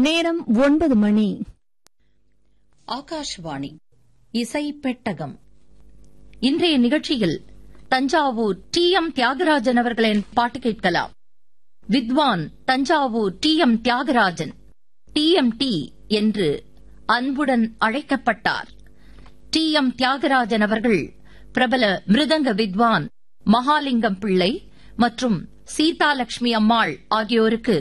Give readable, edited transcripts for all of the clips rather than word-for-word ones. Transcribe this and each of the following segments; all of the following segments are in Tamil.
நேரம் 9 மணி. ஆகாஷ்வாணி இசை பெட்டகம். இன்றைய நிகழ்ச்சியில் தஞ்சாவூர் டி.எம். தியாகராஜன் அவர்களின் பாட்டு கேட்கலாம். வித்வான் தஞ்சாவூர் டி.எம். தியாகராஜன் டி.எம்.டி. என்று அன்புடன் அழைக்கப்பட்டார். டி.எம். தியாகராஜன் அவர்கள் பிரபல மிருதங்க வித்வான் மகாலிங்கம் பிள்ளை மற்றும் சீதாலட்சுமி அம்மாள் ஆகியோருக்கு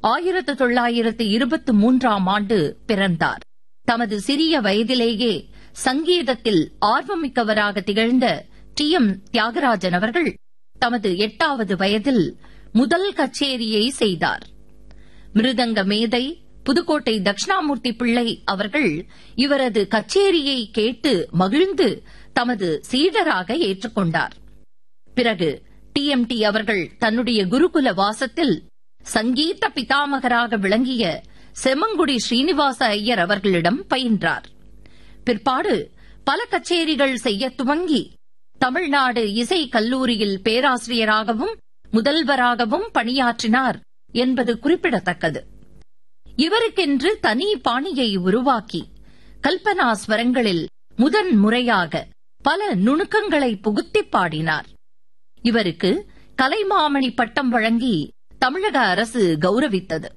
1923ஆம் ஆண்டு பிறந்தார். தமது சிறிய வயதிலேயே சங்கீதத்தில் ஆர்வமிக்கவராக திகழ்ந்த டி.எம். தியாகராஜன் அவர்கள் தமது 8வது வயதில் முதல் கச்சேரியை செய்தார். மிருதங்க மேதை புதுக்கோட்டை தட்சிணாமூர்த்தி பிள்ளை அவர்கள் இவரது கச்சேரியை கேட்டு மகிழ்ந்து தமது சீடராக ஏற்றுக்கொண்டார். பிறகு டி.எம்.டி. அவர்கள் தன்னுடைய குருகுல வாசத்தில் சங்கீத பிதாமகராக விளங்கிய செம்மங்குடி ஸ்ரீனிவாச ஐயர் அவர்களிடம் பயின்றார். பிற்பாடு பல கச்சேரிகள் செய்ய துவங்கி தமிழ்நாடு இசை கல்லூரியில் பேராசிரியராகவும் முதல்வராகவும் பணியாற்றினார் என்பது குறிப்பிடத்தக்கது. இவருக்கென்று தனி பாணியை உருவாக்கி கல்பனா ஸ்வரங்களில் முதன் முறையாக பல நுணுக்கங்களை புகுத்திப் பாடினார். இவருக்கு கலைமாமணி பட்டம் வழங்கி தமிழக அரசு கௌரவித்தது.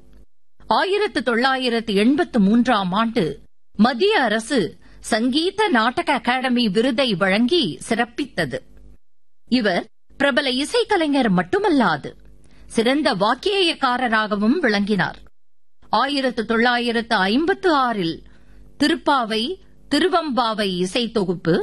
1983ஆம் ஆண்டு மத்திய அரசு சங்கீத நாடக அகாடமி விருதை வழங்கி சிறப்பித்தது. இவர் பிரபல இசைக்கலைஞர் மட்டுமல்லாது சிறந்த வாக்கியக்காரராகவும் விளங்கினார். 1956இல் திருப்பாவை திருவம்பாவை இசை தொகுப்பு,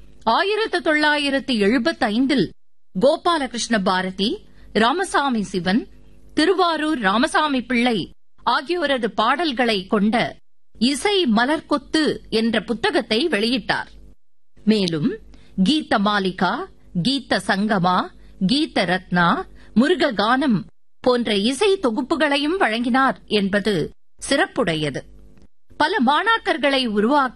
1975இல் கோபாலகிருஷ்ண பாரதி, ராமசாமி சிவன், திருவாரூர் ராமசாமி பிள்ளை ஆகியோரது பாடல்களை கொண்ட இசை மலர்கொத்து என்ற புத்தகத்தை வெளியிட்டார். மேலும் கீத மாலிகா, கீத சங்கமா, கீத ரத்னா, முருக கானம் போன்ற இசை தொகுப்புகளையும் வழங்கினார் என்பது சிறப்புடையது. பல மாணாக்கர்களை உருவாக்கி